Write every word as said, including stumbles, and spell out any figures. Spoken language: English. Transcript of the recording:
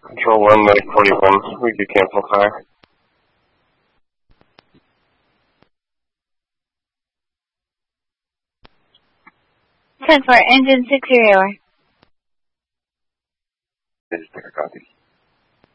Control one, Medic forty-one. We do cancel fire. ten four, engine six zero. Just pick a copy.